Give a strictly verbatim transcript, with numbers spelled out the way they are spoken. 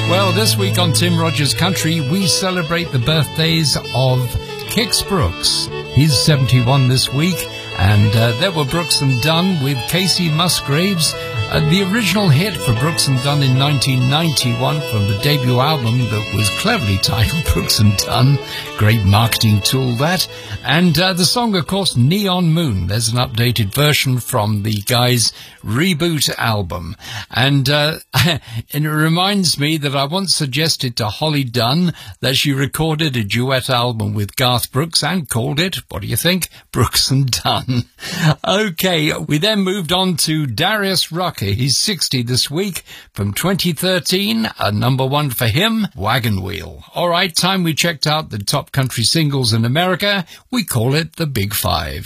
Well, this week on Tim Rogers Country, we celebrate the birthdays of Kix Brooks. He's seventy-one this week, and uh, there were Brooks and Dunn with Casey Musgraves. Uh, the original hit for Brooks and Dunn in nineteen ninety-one from the debut album that was cleverly titled Brooks and Dunn. Great marketing tool, that. And uh, the song, of course, Neon Moon. There's an updated version from the guys' Reboot album. And, uh, and it reminds me that I once suggested to Holly Dunn that she recorded a duet album with Garth Brooks and called it, what do you think, Brooks and Dunn. Okay, we then moved on to Darius Rucker. He's sixty this week. From twenty thirteen, a number one for him, Wagon Wheel. All right, time we checked out the top country singles in America. We call it the Big Five.